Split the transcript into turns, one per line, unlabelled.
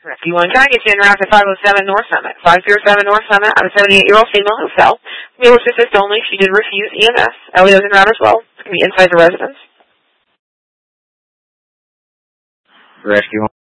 Rescue 1 trying to get you in route to 507 North Summit. 507 North Summit, I'm a 78-year-old female who fell. Needless to assist only, she did refuse EMS. Elio's en route as well. It's going to be inside the residence.
Rescue